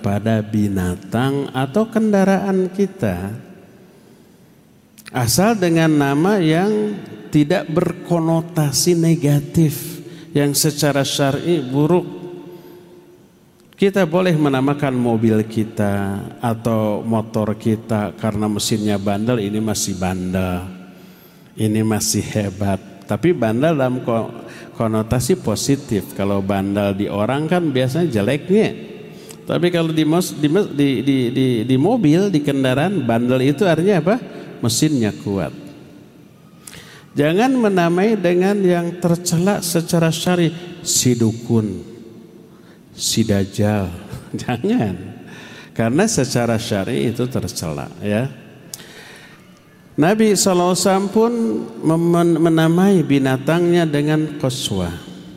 kepada binatang atau kendaraan kita, asal dengan nama yang tidak berkonotasi negatif, yang secara syar'i buruk. Kita boleh menamakan mobil kita atau motor kita karena mesinnya bandel, ini masih bandel, ini masih hebat. Tapi bandel dalam konotasi positif. Kalau bandel di orang kan biasanya jeleknya. Tapi kalau di mobil, di kendaraan, bandel itu artinya apa? Mesinnya kuat. Jangan menamai dengan yang tercela secara syar'i, si dukun, si dajjal. Jangan, karena secara syar'i itu tercela, ya. Nabi SAW pun menamai binatangnya dengan qaswah.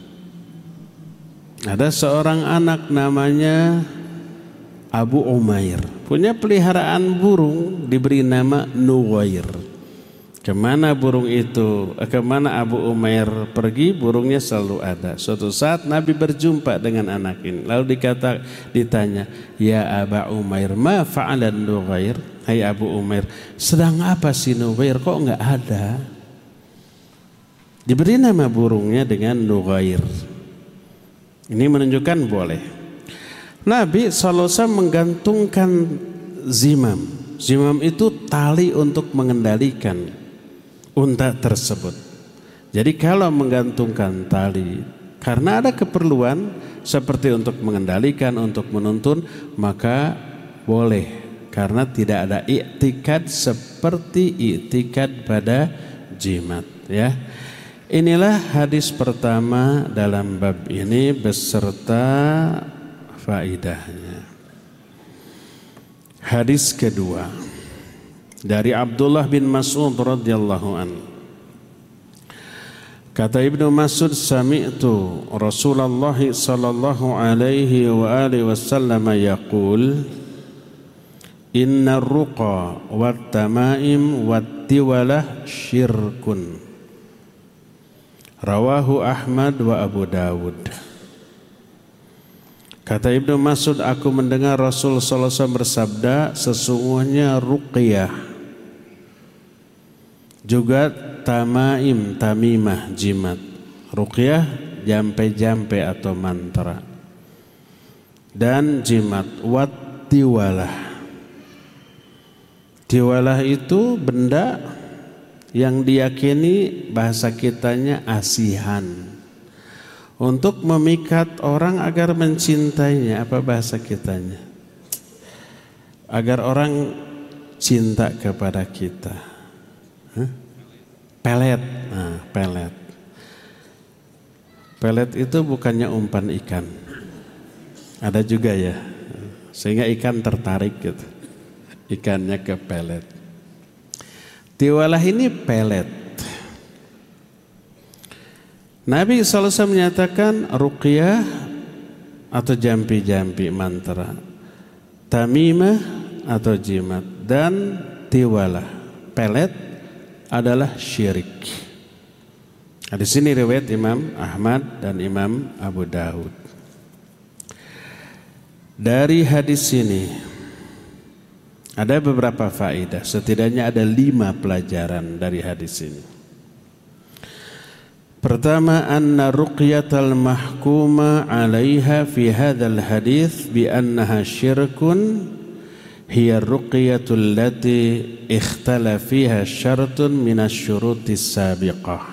Ada seorang anak namanya Abu Umair, punya peliharaan burung, diberi nama Nuwair. Kemana burung itu, kemana Abu Umair pergi, burungnya selalu ada. Suatu saat Nabi berjumpa dengan anak ini, lalu ditanya, ya Aba Umair, ma fa'alan Nuwair? Hai Abu Umair, sedang apa si Nuwair, kok enggak ada? Diberi nama burungnya dengan Nuwair. Ini menunjukkan boleh. Nabi SAW menggantungkan zimam. Zimam itu tali untuk mengendalikan unta tersebut. Jadi kalau menggantungkan tali karena ada keperluan seperti untuk mengendalikan, untuk menuntun, maka boleh, karena tidak ada i'tikad seperti i'tikad pada jimat, ya. Inilah hadis pertama dalam bab ini beserta faidahnya. Hadis kedua dari Abdullah bin Mas'ud radhiyallahu an. Kata Ibnu Mas'ud, sami'tu Rasulullah sallallahu alaihi wa alihi wasallam yaqul, inna ruqa wat tamaim wat tiwalah syirkun. Rawahu Ahmad wa Abu Dawud. Kata Ibnu Mas'ud, aku mendengar Rasul sallallahu alaihi wasallam bersabda, sesungguhnya ruqyah, juga tamaim, tamimah, jimat. Ruqyah jampe-jampe atau mantra, dan jimat. Wat tiwalah, tiwalah itu benda yang diyakini bahasa kitanya asihan, untuk memikat orang agar mencintainya. Apa bahasa kitanya? Agar orang cinta kepada kita. Pelet. Nah, pelet. Pelet itu bukannya umpan ikan. Ada juga ya. Sehingga ikan tertarik gitu. Ikannya ke pelet. Tiwalah ini pelet. Nabi SAW menyatakan ruqyah atau jampi-jampi mantra, tamimah atau jimat, dan tiwalah pelet adalah syirik. Di sini riwayat Imam Ahmad dan Imam Abu Dawud. Dari hadis ini ada beberapa faedah, setidaknya ada 5 pelajaran dari hadis ini. Pertama, anna ruqyatal mahkuma 'alaiha fi hadzal hadits bi annaha syirkun hiya ruqyatul lati ikhtala fiha syartun minasyurutis sabiqah.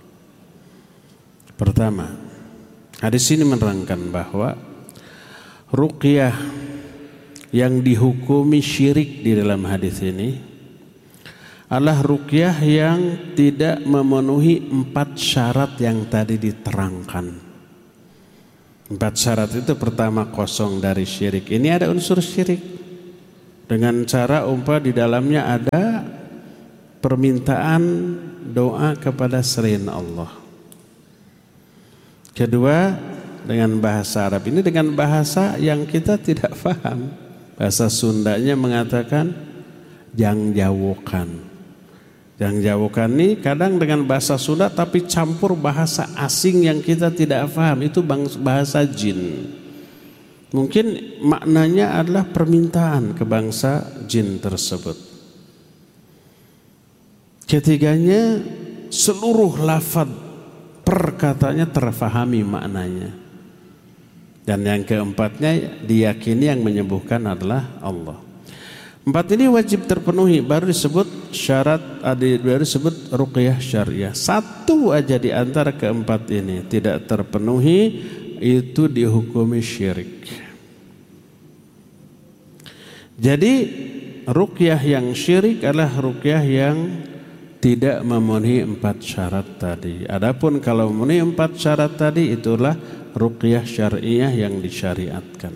Pertama, hadis ini menerangkan bahwa ruqyah yang dihukumi syirik di dalam hadis ini adalah ruqyah yang tidak memenuhi 4 syarat yang tadi diterangkan. 4 syarat itu, pertama, kosong dari syirik. Ini ada unsur syirik dengan cara di dalamnya ada permintaan doa kepada selain Allah. Kedua, dengan bahasa Arab. Ini dengan bahasa yang kita tidak paham. Bahasa Sundanya mengatakan jangjawukan. Jangjawukan ini kadang dengan bahasa Sunda tapi campur bahasa asing yang kita tidak paham. Itu bahasa jin. Mungkin maknanya adalah permintaan ke bangsa jin tersebut. Ketiganya, seluruh lafaz perkataannya terfahami maknanya. Dan yang keempatnya, diyakini yang menyembuhkan adalah Allah. Empat ini wajib terpenuhi, baru disebut syarat, baru disebut ruqyah syariah. Satu aja di antara keempat ini tidak terpenuhi, itu dihukumi syirik. Jadi ruqyah yang syirik adalah ruqyah yang tidak memenuhi empat syarat tadi. Adapun kalau memenuhi empat syarat tadi, itulah ruqyah syariah yang disyariatkan.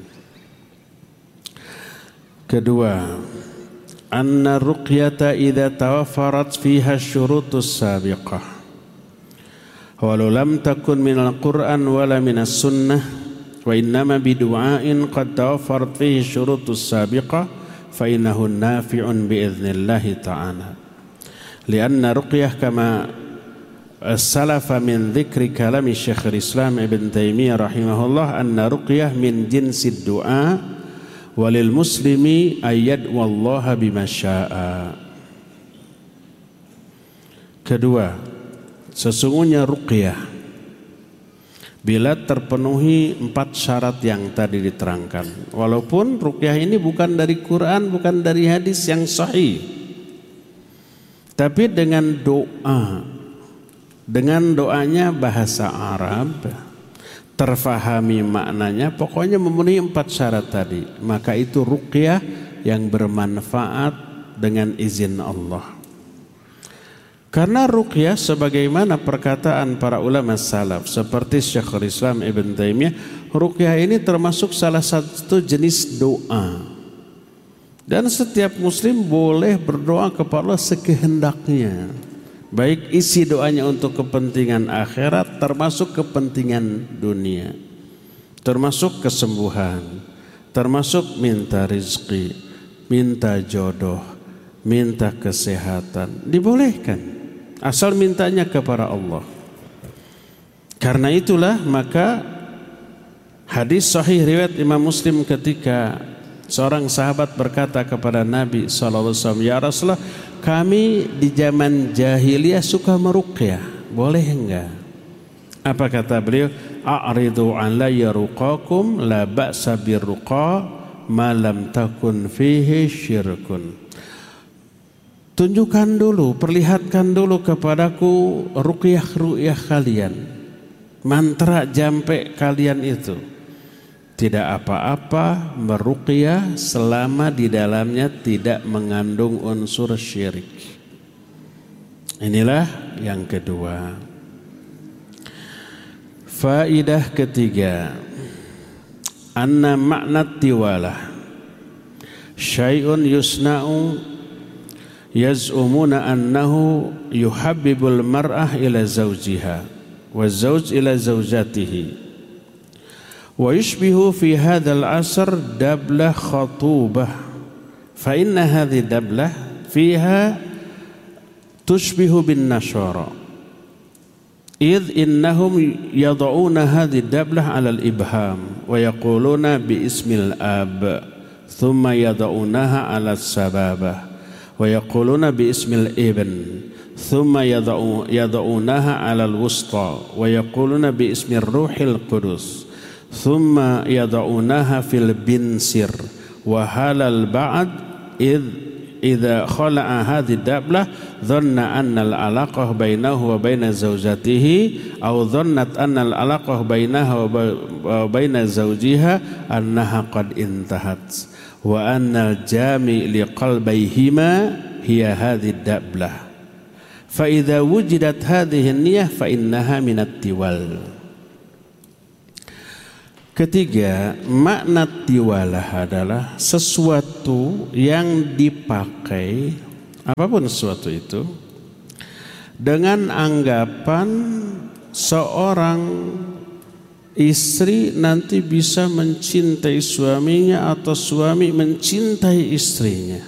Kedua, anna ruqyata idza tawaffarat fiha syurutus sabiqah walau lam takun minal Qur'an wala minas sunnah wa innama bidu'ain qad tawaffarat fihi syurutus sabiqah fa innahu nafi'un bi'idznillah ta'ala lianna ruqyah kama salafa min dzikri kalami Syekhul Islam Ibn Taimiyah rahimahullah anna ruqyah min jinsid du'a walil muslimi ayyad wallaha bima syaa. Kedua, sesungguhnya ruqyah bila terpenuhi empat syarat yang tadi diterangkan, walaupun ruqyah ini bukan dari Quran, bukan dari hadis yang sahih, tapi dengan doa, dengan doanya bahasa Arab, terfahami maknanya, pokoknya memenuhi empat syarat tadi, maka itu ruqyah yang bermanfaat dengan izin Allah. Karena ruqyah sebagaimana perkataan para ulama salaf seperti Syekhul Islam Ibn Taimiyah, ruqyah ini termasuk salah satu jenis doa. Dan setiap muslim boleh berdoa kepada Allah sekehendaknya. Baik isi doanya untuk kepentingan akhirat termasuk kepentingan dunia. Termasuk kesembuhan, termasuk minta rizki, minta jodoh, minta kesehatan. Dibolehkan. Asal mintanya kepada Allah. Karena itulah maka hadis sahih riwayat Imam Muslim ketika seorang sahabat berkata kepada Nabi SAW, ya Rasulullah, kami di zaman jahiliyah suka meruqyah, boleh enggak? Apa kata beliau? A'ridu alayya ruqakum la ba'sa birruqa ma lam takun fihi syirkun. Tunjukkan dulu, perlihatkan dulu kepadaku ruqyah kalian, mantra jampe kalian itu. Tidak apa-apa meruqyah selama di dalamnya tidak mengandung unsur syirik. Inilah yang kedua. Faidah ketiga, anna makna tiwalah syai'un yusna'u yaz'umuna annahu yuhabbibul mar'ah ila zawjiha wa zawj ila zawjatihi. ويشبه في هذا العصر دبلة خطوبة فإن هذه الدبلة فيها تشبه بالنشارة إذ إنهم يضعون هذه الدبلة على الإبهام ويقولون باسم الآب ثم يضعونها على السبابة ويقولون باسم الابن ثم يضعونها على الوسطى ويقولون باسم الروح القدس ثم يضعونها في البنسر وهل البعض إذا خلع هذه الدبلة ظن أن العلاقة بينه وبين زوجته أو ظنت أن العلاقة بينها وبين زوجها أنها قد انتهت وأن الجامع لقلبيهما هي هذه الدبلة فإذا وجدت هذه النية فإنها من التوال. Ketiga, makna tiwalah adalah sesuatu yang dipakai, apapun sesuatu itu, dengan anggapan seorang istri nanti bisa mencintai suaminya atau suami mencintai istrinya.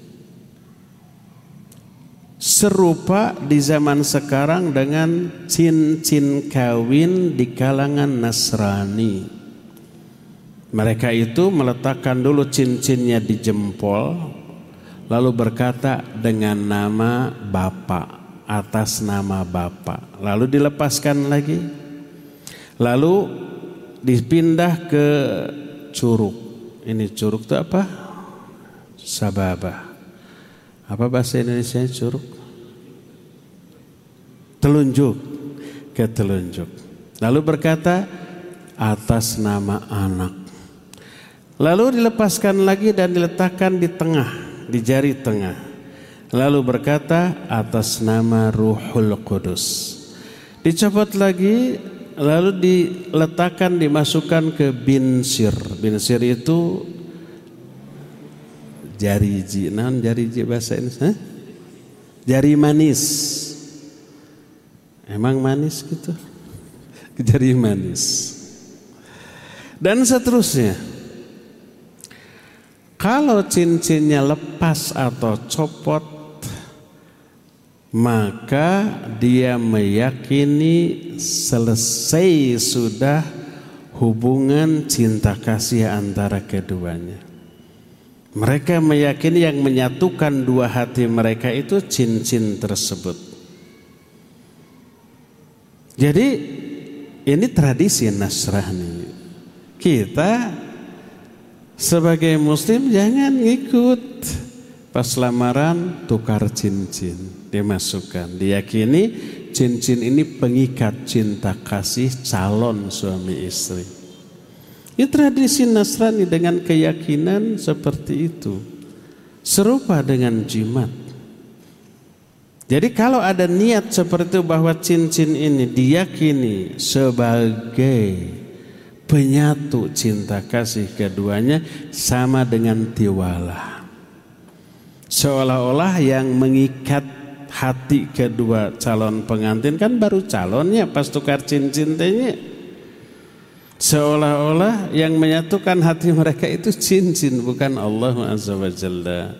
Serupa di zaman sekarang dengan cincin kawin di kalangan Nasrani. Mereka itu meletakkan dulu cincinnya di jempol, lalu berkata dengan nama Bapak, atas nama Bapak, lalu dilepaskan lagi, lalu dipindah ke curug. Ini curug itu apa? Sababah. Apa bahasa Indonesia curug? Telunjuk. Ke telunjuk. Lalu berkata atas nama anak. Lalu dilepaskan lagi dan diletakkan di tengah, di jari tengah. Lalu berkata atas nama Ruhul Qudus. Dicopot lagi, lalu diletakkan, dimasukkan ke binsir. Binsir itu jariji. Naon jariji bahasa Indonesia? Jari manis. Emang manis gitu? Jari manis. Dan seterusnya. Kalau cincinnya lepas atau copot, maka dia meyakini selesai sudah hubungan cinta kasih antara keduanya. Mereka meyakini yang menyatukan dua hati mereka itu cincin tersebut. Jadi ini tradisi Nasrani. Kita sebagai muslim jangan ngikut. Pas lamaran tukar cincin, dimasukkan. Diyakini cincin ini pengikat cinta kasih calon suami istri. Ini tradisi Nasrani dengan keyakinan seperti itu. Serupa dengan jimat. Jadi kalau ada niat seperti itu bahwa cincin ini diyakini sebagai penyatu cinta kasih keduanya, sama dengan tiwalah. Seolah-olah yang mengikat hati kedua calon pengantin kan baru calonnya pas tukar cincin tehnya. Seolah-olah yang menyatukan hati mereka itu cincin, bukan Allah Azza wa Jalla.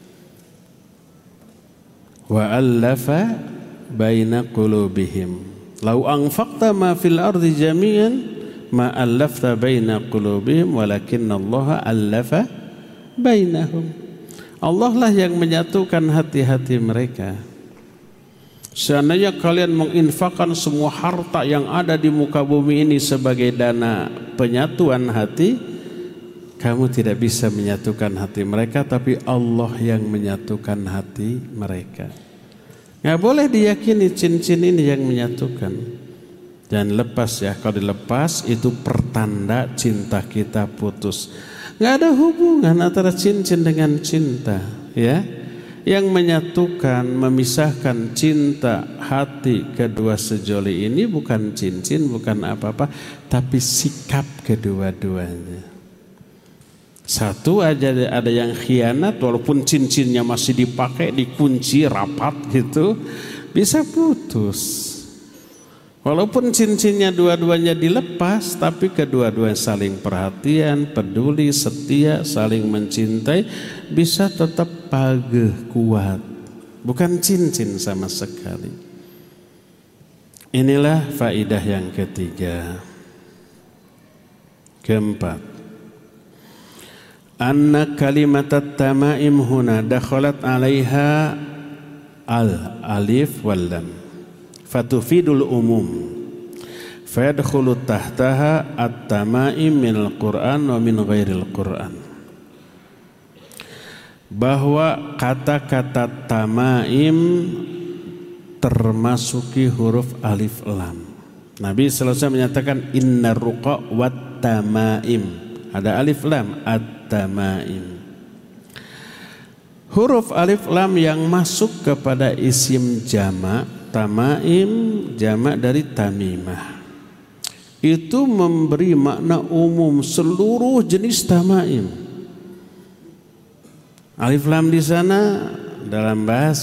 Wa allafa baina qulubihim law anfaqta ma fil ardi jami'an ma allafta baina qulubihim walakinna Allah allafa bainahum. Allah lah yang menyatukan hati-hati mereka. Seandainya kalian menginfakkan semua harta yang ada di muka bumi ini sebagai dana penyatuan hati, kamu tidak bisa menyatukan hati mereka, tapi Allah yang menyatukan hati mereka. Nggak boleh diyakini cincin ini yang menyatukan. Dan lepas ya, kalau dilepas itu pertanda cinta kita putus. Nggak ada hubungan antara cincin dengan cinta, ya. Yang menyatukan, memisahkan cinta hati kedua sejoli ini bukan cincin, bukan apa-apa, tapi sikap kedua-duanya. Satu aja ada yang khianat, walaupun cincinnya masih dipakai, dikunci rapat gitu, bisa putus. Walaupun cincinnya dua-duanya dilepas, tapi kedua-duanya saling perhatian, peduli, setia, saling mencintai, bisa tetap pageh kuat. Bukan cincin sama sekali. Inilah faidah yang ketiga. Keempat, anna kalimat at-tamaim huna dakhalat 'alaiha al-alif wal lam fatufidul umum fayadkhulu tahtaha at-tamaim minal Qur'an wa min ghairil Qur'an. Bahwa kata-kata tamaim termasuki huruf alif lam. Nabi sallallahu alaihi wasallam menyatakan innar ruqa wat tamaim. Ada alif lam, at-tamaim. Huruf alif lam yang masuk kepada isim jamak, tamaim jamak dari tamimah, itu memberi makna umum seluruh jenis tamaim. Alif lam di sana dalam bahasa